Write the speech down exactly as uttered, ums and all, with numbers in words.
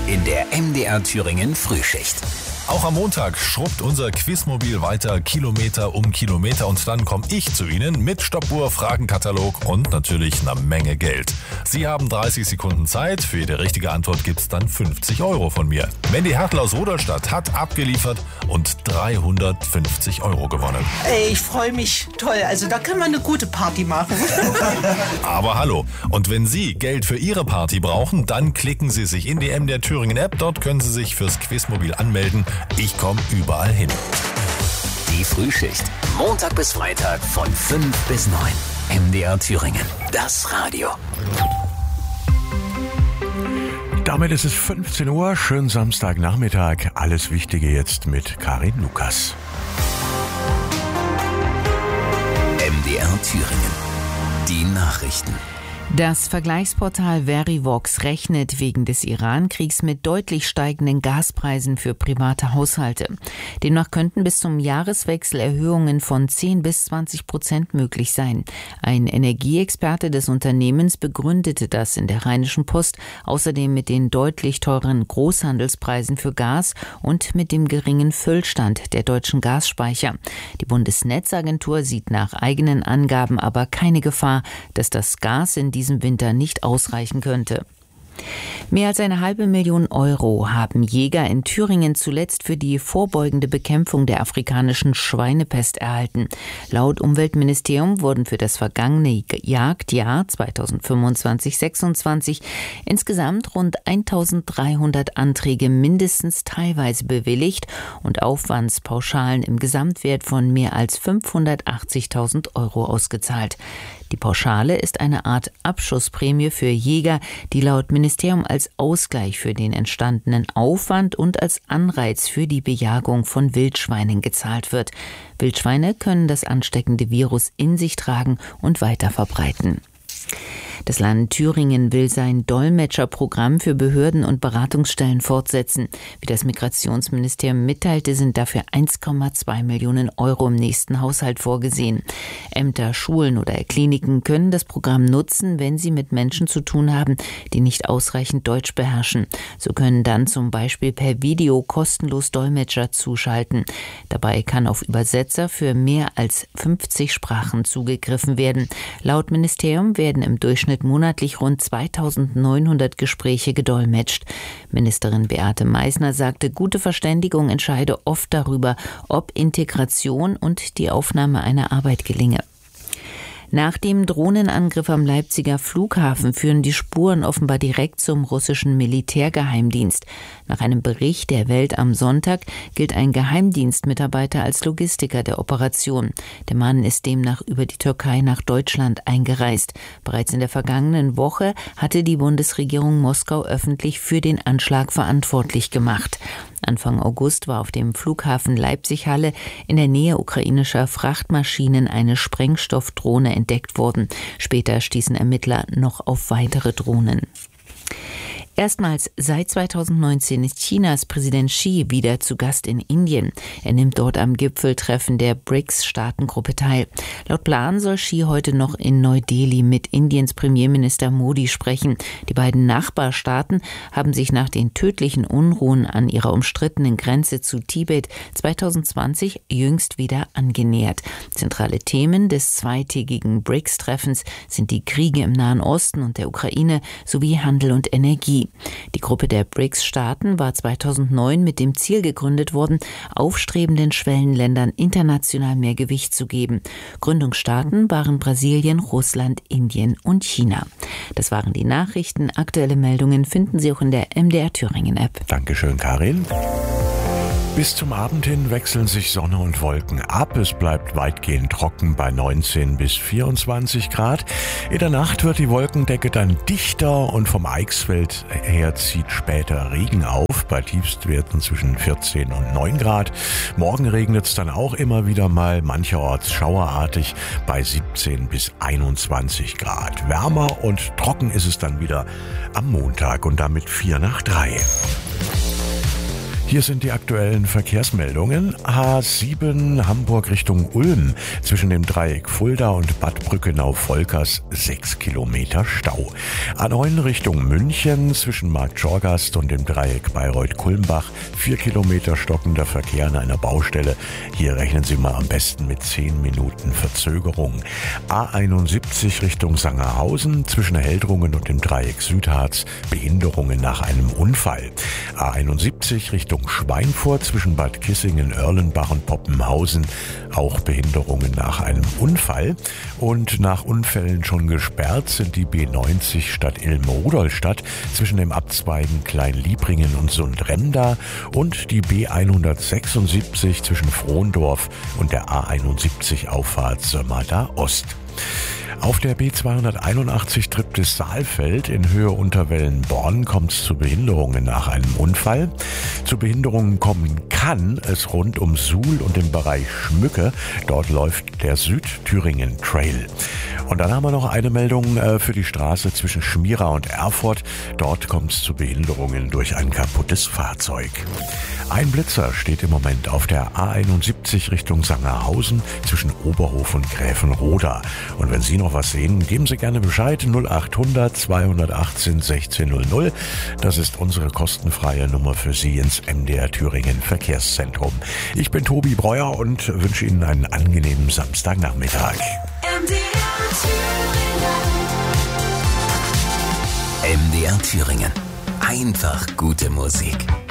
in der M D R Thüringen Frühschicht. Auch am Montag schrubbt unser Quizmobil weiter Kilometer um Kilometer und dann komme ich zu Ihnen mit Stoppuhr, Fragenkatalog und natürlich einer Menge Geld. Sie haben dreißig Sekunden Zeit, für jede richtige Antwort gibt's dann fünfzig Euro von mir. Mandy Hertel aus Rudolstadt hat abgeliefert und dreihundertfünfzig Euro gewonnen. Ey, ich freue mich, toll, also da kann man eine gute Party machen. Aber hallo, und wenn Sie Geld für Ihre Party brauchen, dann klicken Sie sich in die M D R Thüringen App, dort können Sie sich fürs Quizmobil anmelden. Ich komme überall hin. Die Frühschicht. Montag bis Freitag von fünf bis neun. M D R Thüringen. Das Radio. Damit ist es fünfzehn Uhr. Schönen Samstagnachmittag. Alles Wichtige jetzt mit Karin Lukas. M D R Thüringen. Die Nachrichten. Das Vergleichsportal Verivox rechnet wegen des Iran-Kriegs mit deutlich steigenden Gaspreisen für private Haushalte. Demnach könnten bis zum Jahreswechsel Erhöhungen von zehn bis zwanzig Prozent möglich sein. Ein Energieexperte des Unternehmens begründete das in der Rheinischen Post, außerdem mit den deutlich teureren Großhandelspreisen für Gas und mit dem geringen Füllstand der deutschen Gasspeicher. Die Bundesnetzagentur sieht nach eigenen Angaben aber keine Gefahr, dass das Gas in diesem Winter nicht ausreichen könnte. Mehr als eine halbe Million Euro haben Jäger in Thüringen zuletzt für die vorbeugende Bekämpfung der afrikanischen Schweinepest erhalten. Laut Umweltministerium wurden für das vergangene Jagdjahr zweitausendfünfundzwanzig sechsundzwanzig insgesamt rund eintausenddreihundert Anträge mindestens teilweise bewilligt und Aufwandspauschalen im Gesamtwert von mehr als fünfhundertachtzigtausend Euro ausgezahlt. Die Pauschale ist eine Art Abschussprämie für Jäger, die laut Ministerium als Ausgleich für den entstandenen Aufwand und als Anreiz für die Bejagung von Wildschweinen gezahlt wird. Wildschweine können das ansteckende Virus in sich tragen und weiter verbreiten. Das Land Thüringen will sein Dolmetscherprogramm für Behörden und Beratungsstellen fortsetzen. Wie das Migrationsministerium mitteilte, sind dafür eins Komma zwei Millionen Euro im nächsten Haushalt vorgesehen. Ämter, Schulen oder Kliniken können das Programm nutzen, wenn sie mit Menschen zu tun haben, die nicht ausreichend Deutsch beherrschen. So können dann zum Beispiel per Video kostenlos Dolmetscher zuschalten. Dabei kann auf Übersetzer für mehr als fünfzig Sprachen zugegriffen werden. Laut Ministerium werden im Durchschnitt monatlich rund zweitausendneunhundert Gespräche gedolmetscht. Ministerin Beate Meissner sagte, gute Verständigung entscheide oft darüber, ob Integration und die Aufnahme einer Arbeit gelinge. Nach dem Drohnenangriff am Leipziger Flughafen führen die Spuren offenbar direkt zum russischen Militärgeheimdienst. Nach einem Bericht der Welt am Sonntag gilt ein Geheimdienstmitarbeiter als Logistiker der Operation. Der Mann ist demnach über die Türkei nach Deutschland eingereist. Bereits in der vergangenen Woche hatte die Bundesregierung Moskau öffentlich für den Anschlag verantwortlich gemacht. Anfang August war auf dem Flughafen Leipzig-Halle in der Nähe ukrainischer Frachtmaschinen eine Sprengstoffdrohne entdeckt worden. Später stießen Ermittler noch auf weitere Drohnen. Erstmals seit zweitausendneunzehn ist Chinas Präsident Xi wieder zu Gast in Indien. Er nimmt dort am Gipfeltreffen der B R I C S-Staatengruppe teil. Laut Plan soll Xi heute noch in Neu-Delhi mit Indiens Premierminister Modi sprechen. Die beiden Nachbarstaaten haben sich nach den tödlichen Unruhen an ihrer umstrittenen Grenze zu Tibet zweitausendzwanzig jüngst wieder angenähert. Zentrale Themen des zweitägigen B R I C S-Treffens sind die Kriege im Nahen Osten und der Ukraine sowie Handel und Energie. Die Gruppe der B R I C S-Staaten war zweitausendneun mit dem Ziel gegründet worden, aufstrebenden Schwellenländern international mehr Gewicht zu geben. Gründungsstaaten waren Brasilien, Russland, Indien und China. Das waren die Nachrichten. Aktuelle Meldungen finden Sie auch in der M D R Thüringen App. Dankeschön, Karin. Bis zum Abend hin wechseln sich Sonne und Wolken ab. Es bleibt weitgehend trocken bei neunzehn bis vierundzwanzig Grad. In der Nacht wird die Wolkendecke dann dichter und vom Eichsfeld her zieht später Regen auf, bei Tiefstwerten zwischen vierzehn und neun Grad. Morgen regnet es dann auch immer wieder mal, mancherorts schauerartig bei siebzehn bis einundzwanzig Grad. Wärmer und trocken ist es dann wieder am Montag und damit vier nach drei. Hier sind die aktuellen Verkehrsmeldungen. H sieben Hamburg Richtung Ulm zwischen dem Dreieck Fulda und Bad Brückenau-Volkers sechs Kilometer Stau. A neun Richtung München zwischen Markt Schorgast und dem Dreieck Bayreuth-Kulmbach vier Kilometer stockender Verkehr an einer Baustelle. Hier rechnen Sie mal am besten mit zehn Minuten Verzögerung. A einundsiebzig Richtung Sangerhausen zwischen Heldrungen und dem Dreieck Südharz Behinderungen nach einem Unfall. A einundsiebzig Richtung Schweinfurt zwischen Bad Kissingen, Erlenbach und Poppenhausen auch Behinderungen nach einem Unfall. Und nach Unfällen schon gesperrt sind die B neunzig Stadt Ilm-Rudolstadt zwischen dem Abzweigen Klein-Liebringen und Sundremda und die B hundertsechsundsiebzig zwischen Frohndorf und der A einundsiebzig Auffahrt Sömmerda Ost. Auf der B zweihunderteinundachtzig Triptis-Saalfeld in Höhe Unterwellenborn kommt es zu Behinderungen nach einem Unfall. Zu Behinderungen kommen kann es rund um Suhl und im Bereich Schmücke. Dort läuft der Südthüringen Trail. Und dann haben wir noch eine Meldung für die Straße zwischen Schmira und Erfurt. Dort kommt es zu Behinderungen durch ein kaputtes Fahrzeug. Ein Blitzer steht im Moment auf der A einundsiebzig Richtung Sangerhausen zwischen Oberhof und Gräfenroda. Und wenn Sie noch was sehen, geben Sie gerne Bescheid. null achthundert zweihundertachtzehn sechzehn null null. Das ist unsere kostenfreie Nummer für Sie ins M D R Thüringen Verkehrszentrum. Ich bin Tobi Breuer und wünsche Ihnen einen angenehmen Samstagnachmittag. M D R Thüringen. M D R Thüringen. Einfach gute Musik.